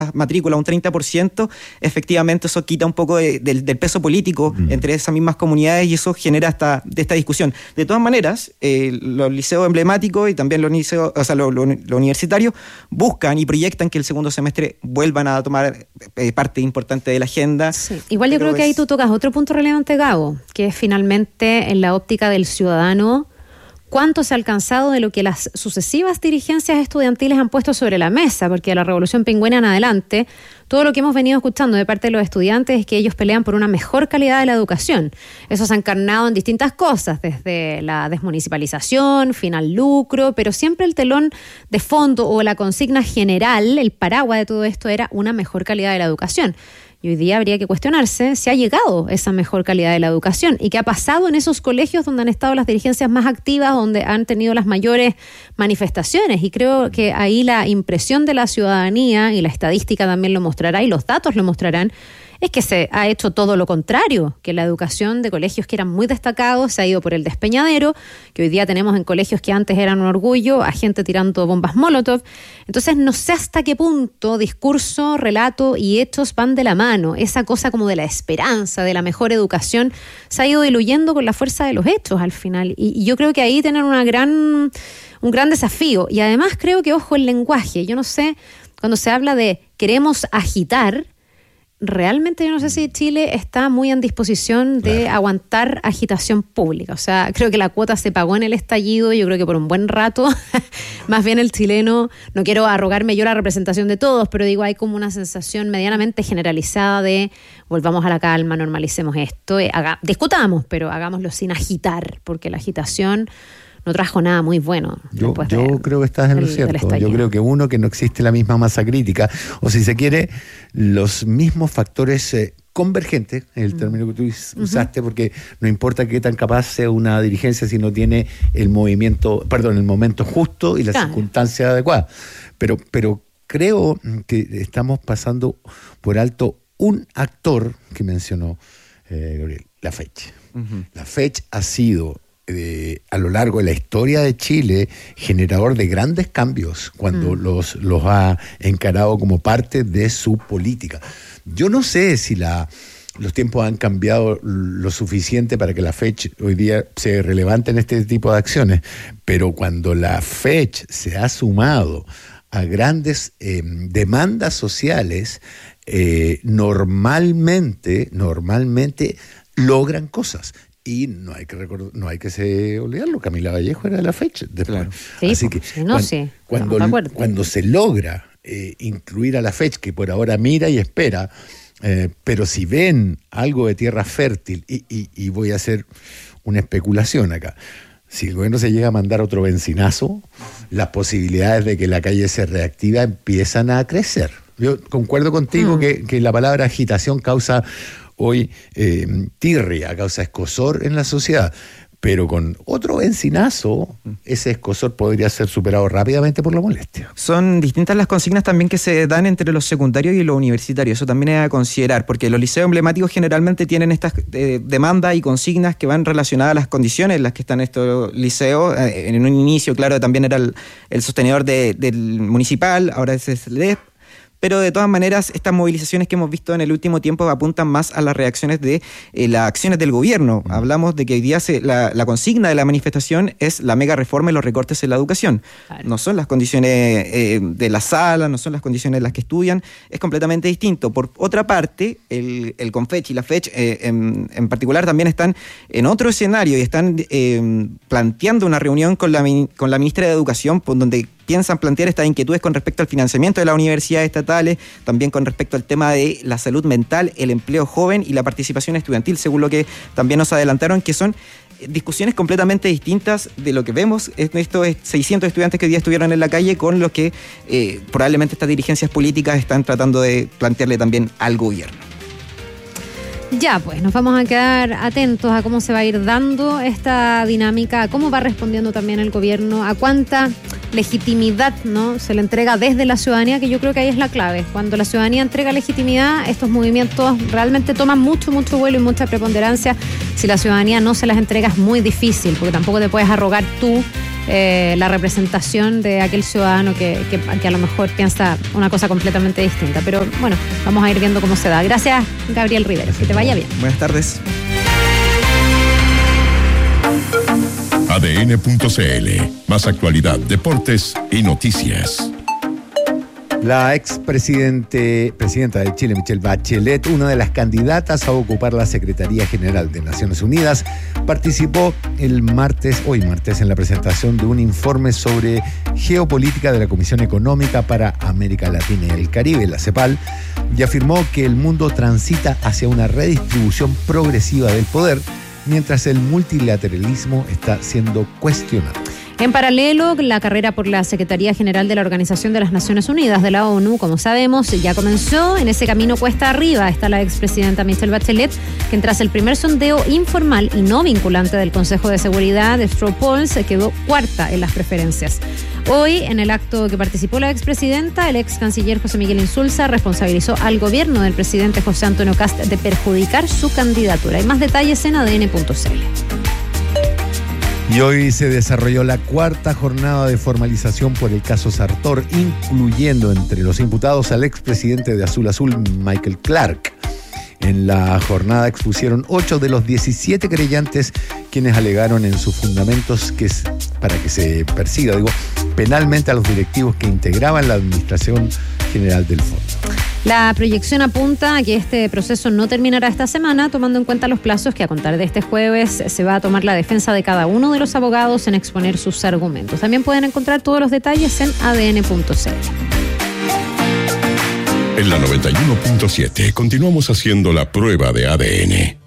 matrícula un 30%, efectivamente eso quita un poco del peso político entre esas mismas comunidades y eso genera esta discusión. De todas maneras, los liceos emblemáticos y también los liceos, o sea, los universitarios buscan y proyectan que el segundo semestre vuelvan a tomar parte importante de la agenda. Sí. Igual yo creo que ahí tú tocas otro punto relevante, Gabo, que es finalmente en la óptica del ciudadano, cuánto se ha alcanzado de lo que las sucesivas dirigencias estudiantiles han puesto sobre la mesa, porque de la Revolución Pingüina en adelante, todo lo que hemos venido escuchando de parte de los estudiantes es que ellos pelean por una mejor calidad de la educación. Eso se ha encarnado en distintas cosas, desde la desmunicipalización, fin al lucro, pero siempre el telón de fondo o la consigna general, el paraguas de todo esto era una mejor calidad de la educación. Y hoy día habría que cuestionarse si ha llegado esa mejor calidad de la educación y qué ha pasado en esos colegios donde han estado las dirigencias más activas, donde han tenido las mayores manifestaciones. Y creo que ahí la impresión de la ciudadanía, y la estadística también lo mostrará y los datos lo mostrarán, es que se ha hecho todo lo contrario, que la educación de colegios que eran muy destacados se ha ido por el despeñadero, que hoy día tenemos en colegios que antes eran un orgullo, a gente tirando bombas Molotov. Entonces no sé hasta qué punto discurso, relato y hechos van de la mano. Esa cosa como de la esperanza, de la mejor educación, se ha ido diluyendo con la fuerza de los hechos al final. Y yo creo que ahí tienen un gran desafío. Y además creo que, ojo, el lenguaje. Yo no sé, cuando se habla de queremos agitar, realmente yo no sé si Chile está muy en disposición de aguantar agitación pública. O sea, creo que la cuota se pagó en el estallido, yo creo que por un buen rato. Más bien el chileno, no quiero arrogarme yo la representación de todos, pero digo, hay como una sensación medianamente generalizada de volvamos a la calma, normalicemos esto, discutamos, pero hagámoslo sin agitar, porque la agitación no trajo nada muy bueno. Yo creo que estás en lo cierto. Yo creo que que no existe la misma masa crítica, o si se quiere, los mismos factores convergentes, el término que tú usaste, porque no importa qué tan capaz sea una dirigencia si no tiene el momento justo y la circunstancia adecuada. Pero creo que estamos pasando por alto un actor que mencionó Gabriel, la FECH. La FECH ha sido a lo largo de la historia de Chile generador de grandes cambios cuando los ha encarado como parte de su política. Yo no sé si los tiempos han cambiado lo suficiente para que la FECH hoy día sea relevante en este tipo de acciones, pero cuando la FECH se ha sumado a grandes demandas sociales, normalmente logran cosas. Y no hay que olvidarlo, Camila Vallejo era de la FECH después. Sí, así que cuando se logra incluir a la FECH, que por ahora mira y espera, pero si ven algo de tierra fértil, y voy a hacer una especulación acá, si el gobierno se llega a mandar otro benzinazo, las posibilidades de que la calle se reactiva empiezan a crecer. Yo concuerdo contigo que la palabra agitación causa hoy tirria, causa escozor en la sociedad, pero con otro encinazo, ese escozor podría ser superado rápidamente por la molestia. Son distintas las consignas también que se dan entre los secundarios y los universitarios, eso también es a considerar, porque los liceos emblemáticos generalmente tienen estas demandas y consignas que van relacionadas a las condiciones en las que están estos liceos. En un inicio, claro, también era el sostenedor del municipal, ahora es el DEP. Pero de todas maneras, estas movilizaciones que hemos visto en el último tiempo apuntan más a las reacciones de las acciones del gobierno. Hablamos de que hoy día la consigna de la manifestación es la mega reforma y los recortes en la educación. Claro. No son las condiciones de la sala, no son las condiciones en las que estudian, es completamente distinto. Por otra parte, el CONFECH y la FECH en particular también están en otro escenario y están planteando una reunión con la ministra de Educación, donde piensan plantear estas inquietudes con respecto al financiamiento de las universidades estatales, también con respecto al tema de la salud mental, el empleo joven y la participación estudiantil, según lo que también nos adelantaron, que son discusiones completamente distintas de lo que vemos estos 600 estudiantes que hoy día estuvieron en la calle con los que probablemente estas dirigencias políticas están tratando de plantearle también al gobierno. Ya, pues nos vamos a quedar atentos a cómo se va a ir dando esta dinámica, a cómo va respondiendo también el gobierno, a cuánta legitimidad, ¿no?, se le entrega desde la ciudadanía, que yo creo que ahí es la clave. Cuando la ciudadanía entrega legitimidad, estos movimientos realmente toman mucho vuelo y mucha preponderancia. Si la ciudadanía no se las entrega es muy difícil, porque tampoco te puedes arrogar tú la representación de aquel ciudadano que a lo mejor piensa una cosa completamente distinta. Pero bueno, vamos a ir viendo cómo se da. Gracias, Gabriel Rivero. Que te vaya bien. Buenas tardes. ADN.cl. Más actualidad, deportes y noticias. La presidenta de Chile, Michelle Bachelet, una de las candidatas a ocupar la Secretaría General de Naciones Unidas, participó hoy martes, en la presentación de un informe sobre geopolítica de la Comisión Económica para América Latina y el Caribe, la CEPAL, y afirmó que el mundo transita hacia una redistribución progresiva del poder, mientras el multilateralismo está siendo cuestionado. En paralelo, la carrera por la Secretaría General de la Organización de las Naciones Unidas, de la ONU, como sabemos, ya comenzó. En ese camino cuesta arriba está la expresidenta Michelle Bachelet, quien tras el primer sondeo informal y no vinculante del Consejo de Seguridad de Straw Polls se quedó cuarta en las preferencias. Hoy, en el acto que participó la expresidenta, el ex canciller José Miguel Insulza responsabilizó al gobierno del presidente José Antonio Kast de perjudicar su candidatura. Hay más detalles en ADN.cl. Y hoy se desarrolló la cuarta jornada de formalización por el caso Sartor, incluyendo entre los imputados al expresidente de Azul Azul, Michael Clark. En la jornada expusieron 8 de los 17 querellantes, quienes alegaron en sus fundamentos para que se persiga, penalmente a los directivos que integraban la Administración General del Fondo. La proyección apunta a que este proceso no terminará esta semana, tomando en cuenta los plazos que a contar de este jueves se va a tomar la defensa de cada uno de los abogados en exponer sus argumentos. También pueden encontrar todos los detalles en adn.cl. En la 91.7 continuamos haciendo la prueba de ADN.